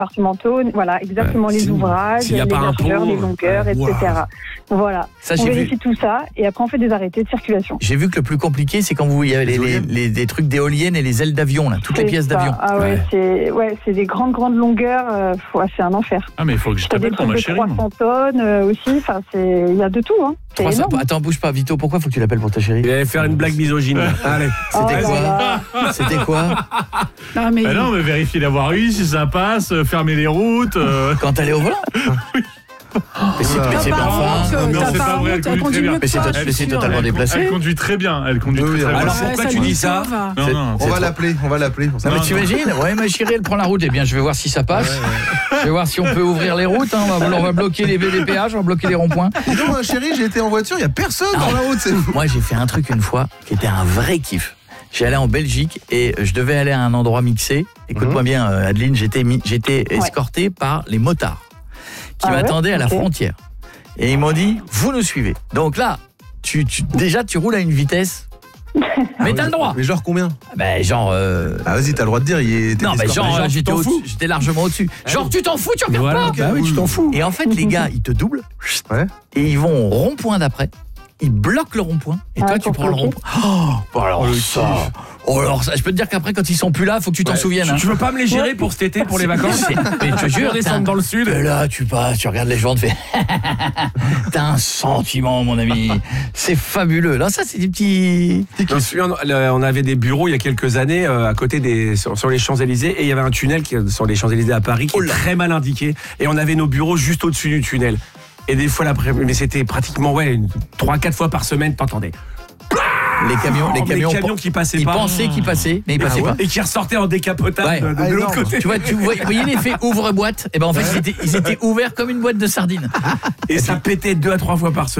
départementaux, voilà, exactement les ouvrages, les largeurs, les longueurs, etc. Voilà, Ça, on j'ai vérifie tout ça et après on fait des arrêtés de circulation. J'ai vu que le plus compliqué, c'est quand il y a des trucs d'éoliennes et les ailes d'avion, là, toutes les pièces d'avion. Ah c'est des grandes longueurs, c'est un enfer. Ah mais il faut que je t'appelle pour ma chérie. 300 tonnes aussi, il y a de tout. Hein. C'est énorme. Attends, bouge pas, Vito, pourquoi faut que tu l'appelles pour ta chérie? Il allait faire une blague misogyne. Allez. C'était quoi? Non mais vérifier d'avoir eu, si ça passe, fermer les routes. Quand elle est au volant? Mais c'est pas vrai, elle conduit très bien. Mais c'est totalement déplacé. Elle conduit très bien, Alors pourquoi tu dis ça? On va l'appeler. Non mais t'imagines? Ouais, ma chérie, elle prend la route. Eh bien, je vais voir si ça passe. Je vais voir si on peut ouvrir les routes. On va bloquer les péages, on va bloquer les ronds-points. Non, ma chérie, j'ai été en voiture, il y a personne dans la route. Moi, j'ai fait un truc une fois qui était un vrai kiff. J'allais en Belgique et je devais aller à un endroit mixé. Écoute-moi bien, Adeline, j'étais escorté par les motards qui m'attendaient à la frontière. Et ils m'ont dit, vous nous suivez. Donc là, déjà, tu roules à une vitesse, mais t'as le droit. Mais genre combien? Ben genre... vas-y, t'as le droit de dire, genre j'étais largement au-dessus. Genre tu t'en fous, tu regardes pas. Bah oui, tu t'en fous. Et en fait, les gars, ils te doublent et ils vont au rond-point d'après. Ils bloquent le rond-point et toi tu prends le rond-point. Alors ça, je peux te dire qu'après quand ils sont plus là, faut que tu t'en souviennes. Tu veux pas me les gérer pour cet été, pour les vacances? Mais je te jure, descendre dans le sud. Et là tu passes, tu regardes les gens, tu fais t'as un sentiment mon ami. C'est fabuleux. Là ça c'est des petits... Je me souviens, on avait des bureaux il y a quelques années à côté sur les Champs-Élysées et il y avait un tunnel sur les Champs-Élysées à Paris qui est très mal indiqué et on avait nos bureaux juste au-dessus du tunnel. Et des fois mais c'était pratiquement 3-4 fois par semaine, t'entendais. Les camions qui passaient pas. Ils pensaient qu'ils passaient, mais ils passaient pas. Et qui ressortaient en décapotable de l'autre côté. Tu voyais l'effet ouvre-boîte? Et ben en fait, ils étaient ouverts comme une boîte de sardines. Et ça pétait 2 à 3 fois par semaine.